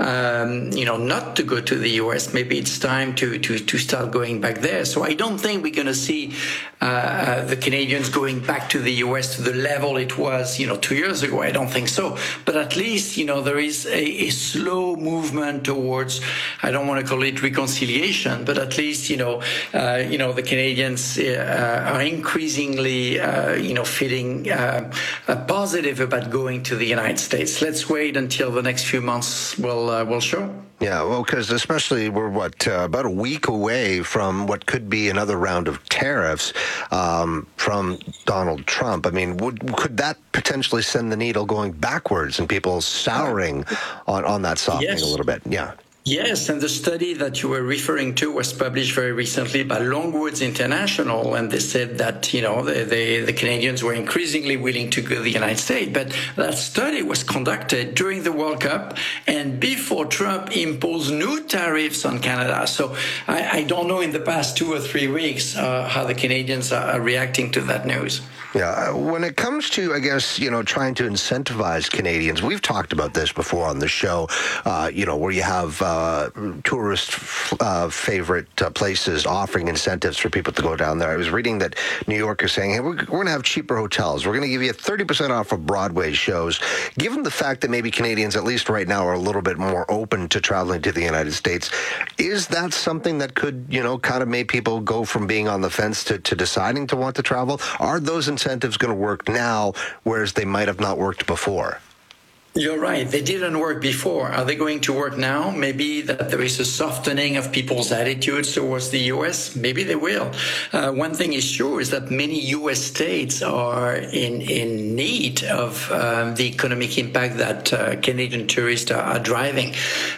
um, you know, not to go to the U S, maybe it's time to, to, to start going back there. So I don't I don't think we're going to see uh, uh, the Canadians going back to the U S to the level it was, you know, two years ago. I don't think so. But at least, you know, there is a, a slow movement towards, I don't want to call it reconciliation, but at least, you know, uh, you know, the Canadians uh, are increasingly, uh, you know, feeling uh, uh, positive about going to the United States. Let's wait until the next few months will uh, will show. Yeah, well, because especially we're, what, uh, about a week away from what could be another round of tariffs um, from Donald Trump. I mean, would, could that potentially send the needle going backwards and people souring on, on that softening yes. a little bit? Yeah. Yes, and the study that you were referring to was published very recently by Longwoods International, and they said that, you know, the, the, the Canadians were increasingly willing to go to the United States. But that study was conducted during the World Cup and before Trump imposed new tariffs on Canada. So I, I don't know in the past two or three weeks uh, how the Canadians are reacting to that news. Yeah, when it comes to, I guess, you know, trying to incentivize Canadians, we've talked about this before on the show, uh, you know, where you have uh, tourist uh, favorite uh, places offering incentives for people to go down there. I was reading that New York is saying, hey, we're, we're going to have cheaper hotels. We're going to give you thirty percent off of Broadway shows. Given the fact that maybe Canadians, at least right now, are a little bit more open to traveling to the United States, is that something that could, you know, kind of make people go from being on the fence to, to deciding to want to travel? Are those incentives going to work now, whereas they might have not worked before? You're right. They didn't work before. Are they going to work now? Maybe that there is a softening of people's attitudes towards the U S. Maybe they will. Uh, one thing is sure is that many U S states are in, in need of um, the economic impact that uh, Canadian tourists are, are driving.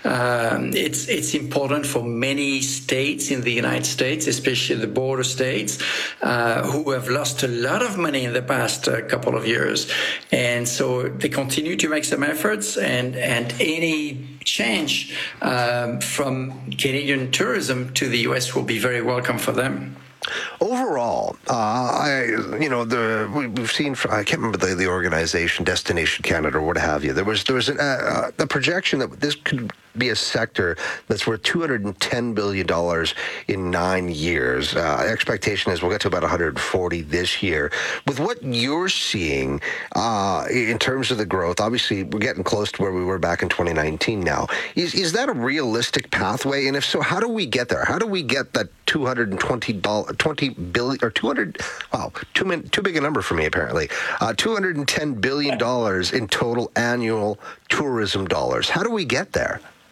Um, it's, it's important for many states in the United States, especially the border states, uh, who have lost a lot of money in the past uh, couple of years. And so they continue to make some efforts, and and any change um, from Canadian tourism to the U S will be very welcome for them. Overall, uh, I, you know, the we've seen. I can't remember the, the organization, Destination Canada, or what have you. There was there was an, uh, a projection that this could be a sector that's worth two hundred ten billion dollars in nine years. Uh, expectation is we'll get to about one hundred forty this year. With what you're seeing uh, in terms of the growth, obviously we're getting close to where we were back in twenty nineteen now. Is is that a realistic pathway? And if so, how do we get there? How do we get that two hundred twenty billion or two hundred? Wow, too many, too big a number for me apparently. Uh, two hundred ten billion dollars in total annual tourism dollars. How do we get there?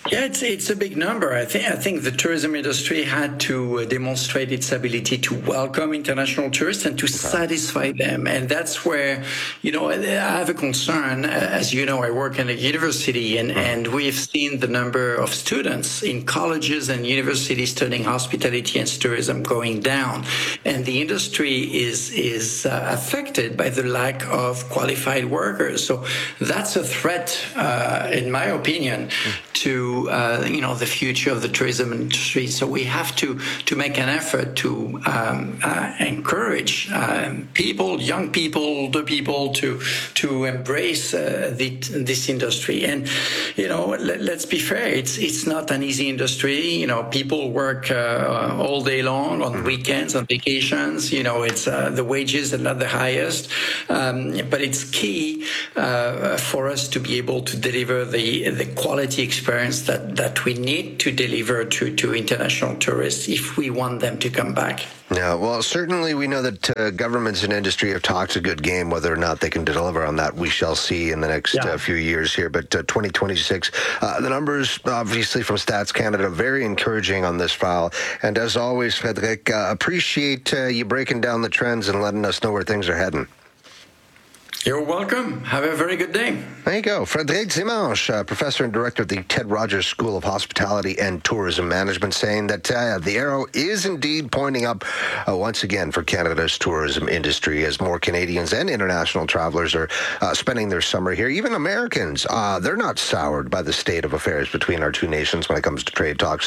Yeah, it's it's a big number. I think I think the tourism industry had to uh, demonstrate its ability to welcome international tourists and to okay. satisfy them, and that's where, you know, I have a concern. As you know, I work in a university, and and we've seen the number of students in colleges and universities studying hospitality and tourism going down, and the industry is is uh, affected by the lack of qualified workers. So that's a threat, uh, in my opinion, to Uh, you know, the future of the tourism industry. So we have to to make an effort to um, uh, encourage um, people, young people, older people, to to embrace uh, the, this industry. And you know, let, let's be fair, it's it's not an easy industry. You know, people work uh, all day long on weekends, on vacations. You know, it's uh, the wages are not the highest, um, but it's key uh, for us to be able to deliver the the quality experience that that we need to deliver to, to international tourists if we want them to come back. Yeah, well, certainly we know that uh, governments and industry have talked a good game. Whether or not they can deliver on that, we shall see in the next yeah. uh, few years here. But uh, twenty twenty-six, uh, the numbers, obviously, from Stats Canada, very encouraging on this file. And as always, Frédéric, uh, appreciate uh, you breaking down the trends and letting us know where things are heading. You're welcome. Have a very good day. There you go. Frédéric Dimanche, uh, professor and director of the Ted Rogers School of Hospitality and Tourism Management, saying that uh, the arrow is indeed pointing up uh, once again for Canada's tourism industry as more Canadians and international travelers are uh, spending their summer here. Even Americans, uh, they're not soured by the state of affairs between our two nations when it comes to trade talks.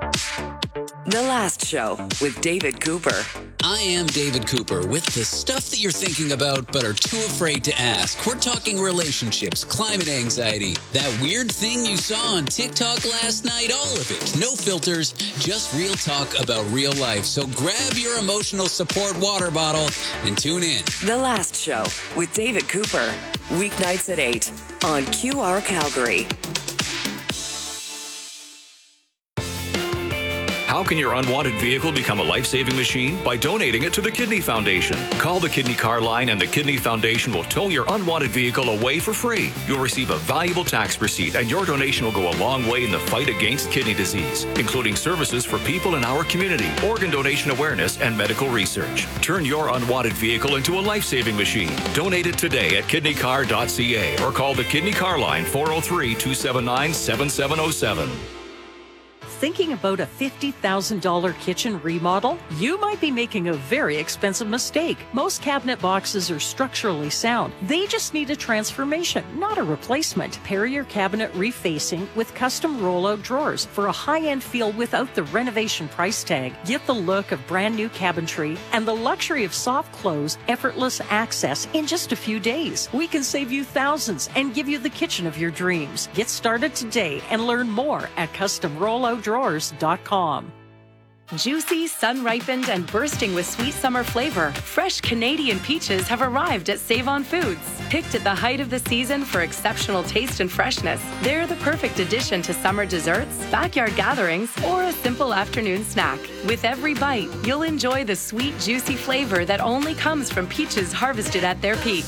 The Last Show with David Cooper. I am David Cooper with the stuff that you're thinking about but are too afraid to ask. We're talking relationships, climate anxiety, that weird thing you saw on TikTok last night, all of it. No filters, just real talk about real life. So grab your emotional support water bottle and tune in. The Last Show with David Cooper. Weeknights at eight on Q R Calgary. How can your unwanted vehicle become a life-saving machine? By donating it to the Kidney Foundation. Call the Kidney Car Line and the Kidney Foundation will tow your unwanted vehicle away for free. You'll receive a valuable tax receipt and your donation will go a long way in the fight against kidney disease, including services for people in our community, organ donation awareness, and medical research. Turn your unwanted vehicle into a life-saving machine. Donate it today at kidney car dot c a or call the Kidney Car Line four oh three, two seven nine, seven seven oh seven. Thinking about a fifty thousand dollars kitchen remodel? You might be making a very expensive mistake. Most cabinet boxes are structurally sound. They just need a transformation, not a replacement. Pair your cabinet refacing with custom rollout drawers for a high-end feel without the renovation price tag. Get the look of brand new cabinetry and the luxury of soft close, effortless access in just a few days. We can save you thousands and give you the kitchen of your dreams. Get started today and learn more at custom rollout drawers dot com. Juicy, sun-ripened, and bursting with sweet summer flavor, fresh Canadian peaches have arrived at Save-On Foods. Picked at the height of the season for exceptional taste and freshness, they're the perfect addition to summer desserts, backyard gatherings, or a simple afternoon snack. With every bite, you'll enjoy the sweet, juicy flavor that only comes from peaches harvested at their peak.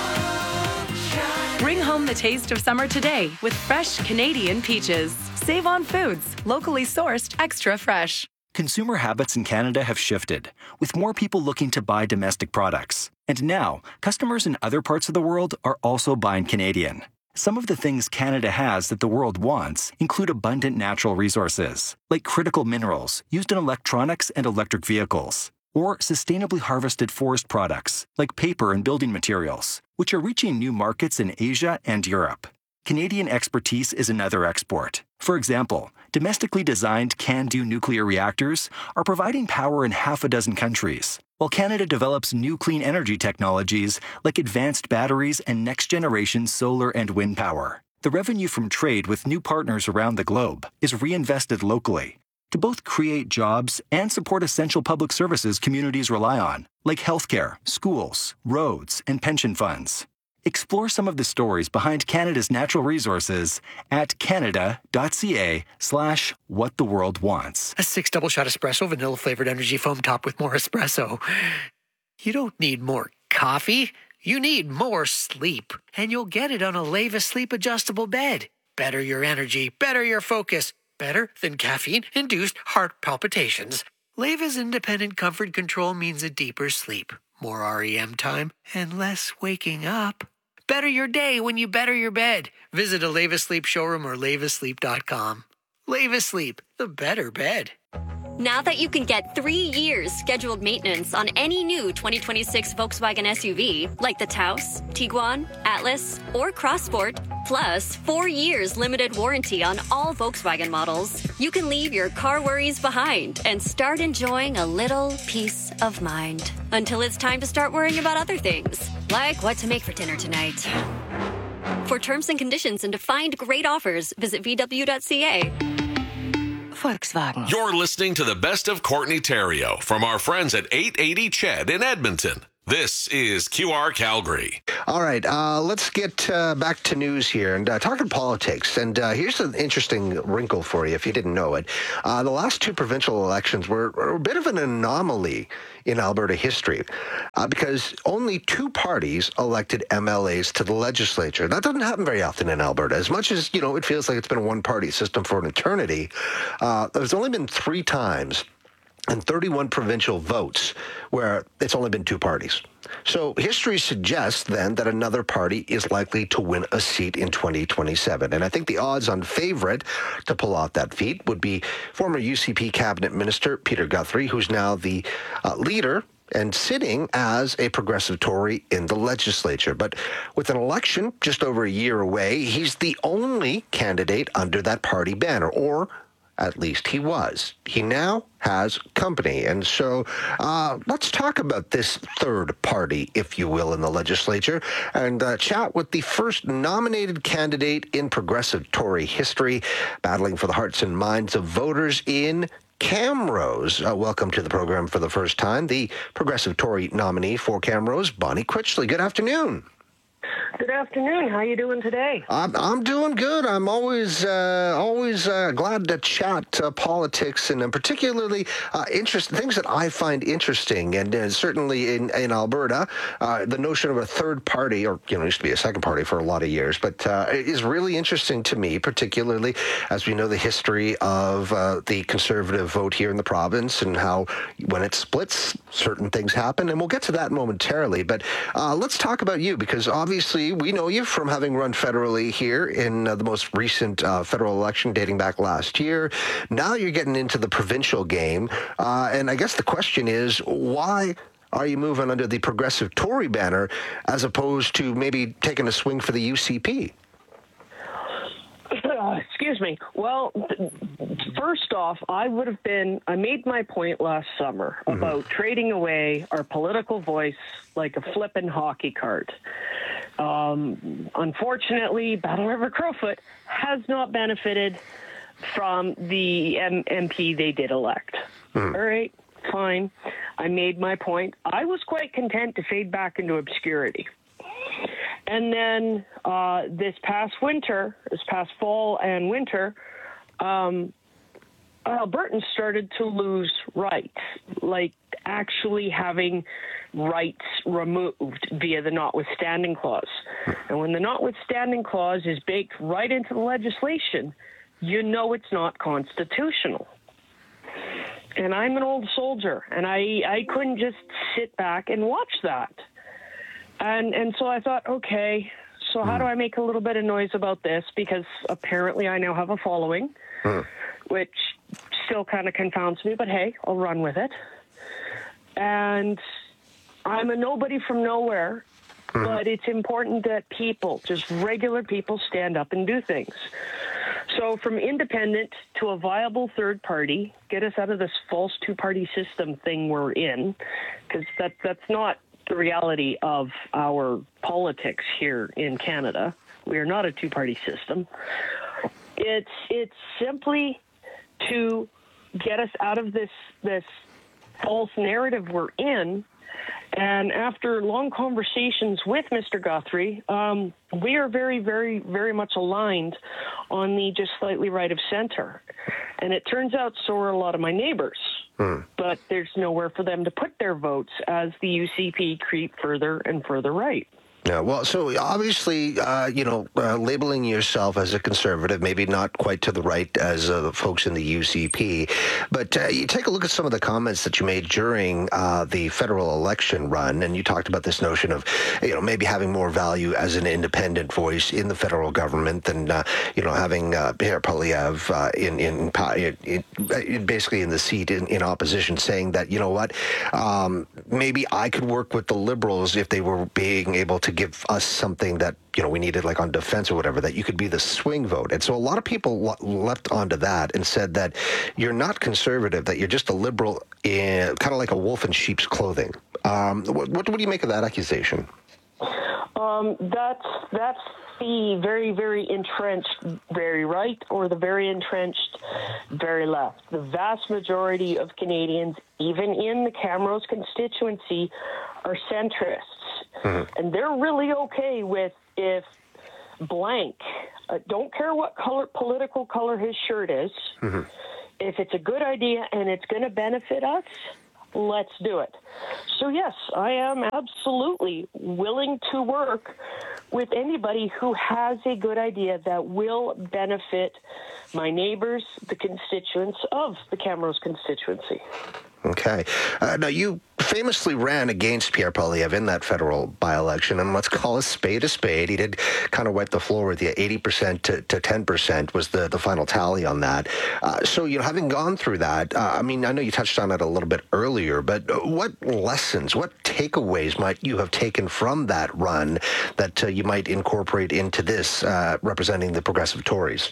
Bring home the taste of summer today with fresh Canadian peaches. Save on Foods, locally sourced, extra fresh. Consumer habits in Canada have shifted, with more people looking to buy domestic products. And now, customers in other parts of the world are also buying Canadian. Some of the things Canada has that the world wants include abundant natural resources, like critical minerals used in electronics and electric vehicles, or sustainably harvested forest products, like paper and building materials, which are reaching new markets in Asia and Europe. Canadian expertise is another export. For example, domestically designed CANDU nuclear reactors are providing power in half a dozen countries, while Canada develops new clean energy technologies like advanced batteries and next-generation solar and wind power. The revenue from trade with new partners around the globe is reinvested locally to both create jobs and support essential public services communities rely on, like healthcare, schools, roads, and pension funds. Explore some of the stories behind Canada's natural resources at canada.ca slash what the world wants. A six double shot espresso, vanilla flavored energy foam top with more espresso. You don't need more coffee. You need more sleep. And you'll get it on a Leva sleep adjustable bed. better your energy, better your focus, better than caffeine-induced heart palpitations. Leva's independent comfort control means a deeper sleep, more R E M time, and less waking up. Better your day when you better your bed. Visit a Leva Sleep showroom or leva sleep dot com. Leva Sleep, the better bed. Now that you can get three years scheduled maintenance on any new twenty twenty-six Volkswagen S U V, like the Taos, Tiguan, Atlas, or Crossport, plus four years limited warranty on all Volkswagen models, you can leave your car worries behind and start enjoying a little peace of mind. Until it's time to start worrying about other things, like what to make for dinner tonight. For terms and conditions and to find great offers, visit v w dot c a. Volkswagen. You're listening to the best of Courtney Theriault from our friends at eight eighty Ched in Edmonton. This is Q R Calgary. All right, uh, let's get uh, back to news here and uh, talking politics. And uh, here's an interesting wrinkle for you if you didn't know it. Uh, the last two provincial elections were, were a bit of an anomaly in Alberta history uh, because only two parties elected M L As to the legislature. That doesn't happen very often in Alberta. As much as, you know, it feels like it's been a one-party system for an eternity, uh, there's only been three times and thirty-one provincial votes where it's only been two parties. So history suggests then that another party is likely to win a seat in twenty twenty-seven. And I think the odds-on favorite to pull off that feat would be former U C P cabinet minister Peter Guthrie, who's now the uh, leader and sitting as a progressive Tory in the legislature. But with an election just over a year away, he's the only candidate under that party banner, or at least he was. He now has company. And so uh, let's talk about this third party, if you will, in the legislature, and uh, chat with the first nominated candidate in progressive Tory history, battling for the hearts and minds of voters in Camrose. Uh, welcome to the program for the first time, the progressive Tory nominee for Camrose, Bonnie Critchley. Good afternoon. Good afternoon. How you doing today? I'm, I'm doing good. I'm always uh, always uh, glad to chat uh, politics and uh, particularly uh, interest things that I find interesting. And uh, certainly in, in Alberta, uh, the notion of a third party, or you know, used to be a second party for a lot of years, but uh, it is really interesting to me, particularly as we know the history of uh, the Conservative vote here in the province and how when it splits, certain things happen. And we'll get to that momentarily. But uh, let's talk about you, because obviously we know you from having run federally here in uh, the most recent uh, federal election dating back last year. Now you're getting into the provincial game. Uh, and I guess the question is, why are you moving under the progressive Tory banner as opposed to maybe taking a swing for the U C P? Uh, excuse me. Well, first off, I would have been, I made my point last summer mm-hmm. about trading away our political voice like a flippin' hockey card. Um, unfortunately, Battle River Crowfoot has not benefited from the M- MP they did elect. Mm. All right, fine. I made my point. I was quite content to fade back into obscurity. And then uh, this past winter, this past fall and winter, um, Albertans started to lose rights, like actually having rights removed via the notwithstanding clause. And when the notwithstanding clause is baked right into the legislation, you know it's not constitutional. And I'm an old soldier, and I, I couldn't just sit back and watch that. And and so I thought, okay, so how do I make a little bit of noise about this? Because apparently I now have a following, mm. which still kind of confounds me, but hey, I'll run with it. And I'm a nobody from nowhere, mm. but it's important that people, just regular people, stand up and do things. So from independent to a viable third party, get us out of this false two-party system thing we're in, because that that's not the reality of our politics here in Canada. We are not a two-party system. It's it's simply to get us out of this this false narrative we're in. And after long conversations with Mister Guthrie, um, we are very, very, very much aligned on the just slightly right of center. And it turns out so are a lot of my neighbors. Mm. But there's nowhere for them to put their votes as the U C P creep further and further right. Yeah, well, so obviously, uh, you know, uh, labeling yourself as a conservative, maybe not quite to the right as uh, the folks in the U C P, but uh, you take a look at some of the comments that you made during uh, the federal election run, and you talked about this notion of, you know, maybe having more value as an independent voice in the federal government than, uh, you know, having uh, Pierre Poilievre uh, in, in, in, in basically in the seat in, in opposition, saying that, you know what, um, maybe I could work with the Liberals if they were being able to give us something that, you know, we needed, like on defense or whatever, that you could be the swing vote. And so a lot of people le- leapt onto that and said that you're not conservative, that you're just a liberal, in, kind of like a wolf in sheep's clothing. Um, what, what, what do you make of that accusation? Um, that's that's the very, very entrenched very right or the very entrenched very left. The vast majority of Canadians, even in the Camrose constituency, are centrists. Mm-hmm. And they're really okay with if blank, uh, don't care what color, political color his shirt is, mm-hmm. if it's a good idea and it's going to benefit us, let's do it. So yes, I am absolutely willing to work with anybody who has a good idea that will benefit my neighbors, the constituents of the Camrose constituency. Okay. Uh, now, you famously ran against Pierre Poilievre in that federal by-election, and let's call a spade a spade. He did kind of wipe the floor with you. eighty percent to, to ten percent was the, the final tally on that. Uh, so, you know, having gone through that, uh, I mean, I know you touched on it a little bit earlier, but what lessons, what takeaways might you have taken from that run that uh, you might incorporate into this, uh, representing the Progressive Tories?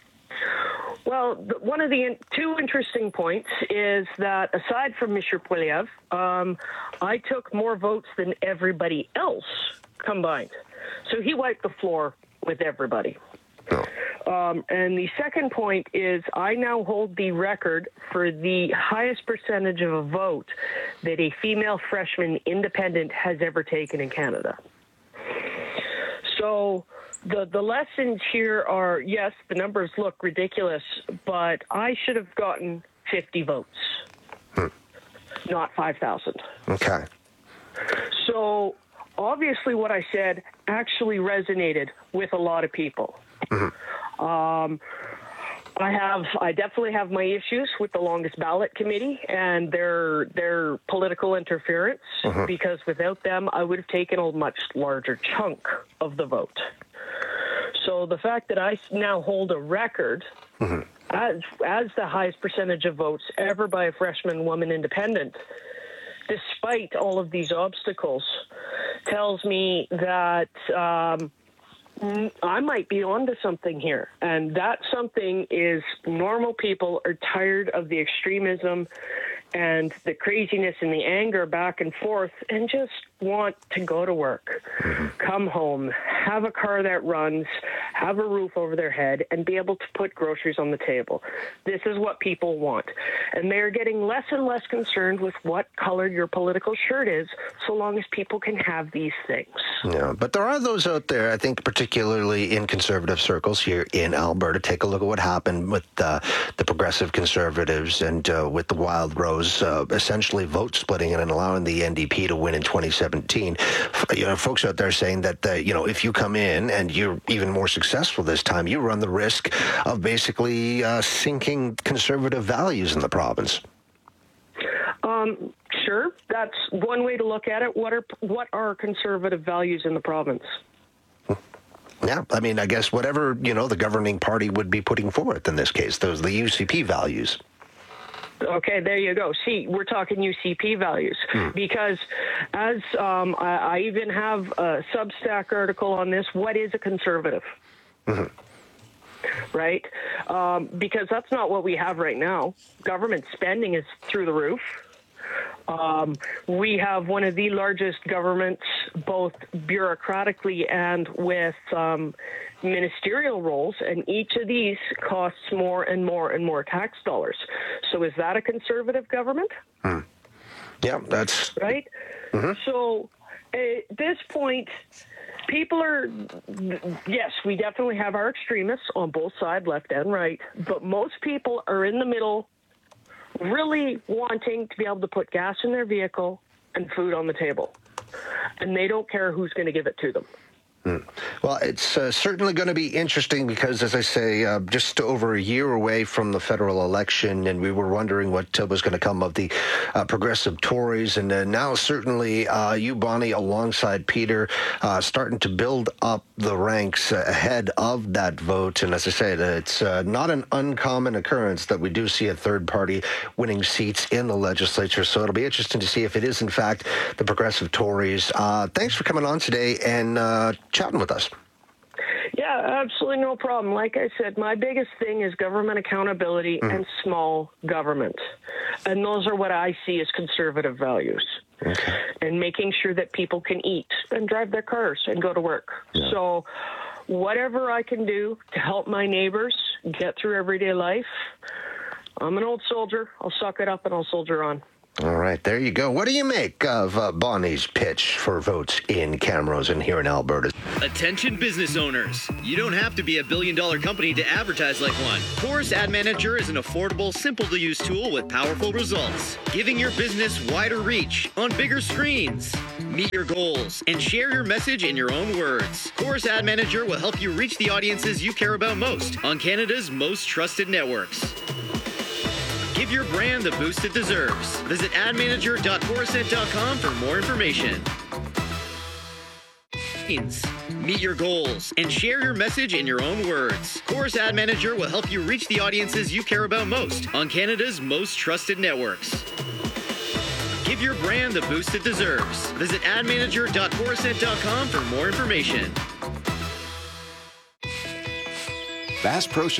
Well, one of the in, two interesting points is that aside from Mister Poilievre, um, I took more votes than everybody else combined. So he wiped the floor with everybody. Um, and the second point is I now hold the record for the highest percentage of a vote that a female freshman independent has ever taken in Canada. So The the lessons here are, yes, the numbers look ridiculous, but I should have gotten fifty votes, hmm. not five thousand. Okay. So obviously what I said actually resonated with a lot of people. Mm-hmm. Um, I have, I definitely have my issues with the longest ballot committee and their their political interference, mm-hmm. because without them, I would have taken a much larger chunk of the vote. So the fact that I now hold a record mm-hmm. as as the highest percentage of votes ever by a freshman woman independent, despite all of these obstacles, tells me that um, I might be onto something here. And that something is normal people are tired of the extremism and the craziness and the anger back and forth and just want to go to work, come home, have a car that runs, have a roof over their head, and be able to put groceries on the table. This is what people want. And they're getting less and less concerned with what color your political shirt is, so long as people can have these things. Yeah, but there are those out there, I think, particularly in conservative circles here in Alberta. Take a look at what happened with uh, the Progressive Conservatives and uh, with the Wild Rose, uh, essentially vote splitting and allowing the N D P to win in twenty seventeen. You know, folks out there saying that, uh, you know, if you come in and you're even more successful this time, you run the risk of basically uh, sinking conservative values in the province. Um, sure, that's one way to look at it. What are what are conservative values in the province? Yeah, I mean, I guess whatever, you know, the governing party would be putting forth in this case, those the U C P values. Okay, there you go. See, we're talking U C P values hmm. because as um, I, I even have a Substack article on this, what is a conservative? Mm-hmm. Right? Um, because that's not what we have right now. Government spending is through the roof. Um, we have one of the largest governments, both bureaucratically and with um, ministerial roles, and each of these costs more and more and more tax dollars. So is that a conservative government? Hmm. Yeah, that's... Right? Mm-hmm. So at this point, people are... Yes, we definitely have our extremists on both sides, left and right, but most people are in the middle, really wanting to be able to put gas in their vehicle and food on the table. and they don't care who's going to give it to them. Mm. Well, it's uh, certainly going to be interesting because, as I say, uh, just over a year away from the federal election, and we were wondering what uh, was going to come of the uh, progressive Tories. And uh, now certainly uh, you, Bonnie, alongside Peter, uh, starting to build up the ranks uh, ahead of that vote. And as I said, it's uh, not an uncommon occurrence that we do see a third party winning seats in the legislature. So it'll be interesting to see if it is, in fact, the progressive Tories. Uh, thanks for coming on today and uh, chatting with us. Yeah, absolutely no problem. Like I said, my biggest thing is government accountability mm. and small government. And those are what I see as conservative values. Okay. And making sure that people can eat and drive their cars and go to work. Yeah. So whatever I can do to help my neighbors get through everyday life, I'm an old soldier. I'll suck it up and I'll soldier on. All right, there you go. What do you make of uh, Bonnie's pitch for votes in Camrose and here in Alberta? Attention business owners. You don't have to be a billion dollar company to advertise like one. Chorus Ad Manager is an affordable, simple to use tool with powerful results, giving your business wider reach on bigger screens. Meet your goals and share your message in your own words. Chorus Ad Manager will help you reach the audiences you care about most on Canada's most trusted networks. Give your brand the boost it deserves. Visit ad manager dot corusent dot com for more information. Meet your goals and share your message in your own words. Chorus Ad Manager will help you reach the audiences you care about most on Canada's most trusted networks. Give your brand the boost it deserves. Visit ad manager dot corusent dot com for more information. Bass Pro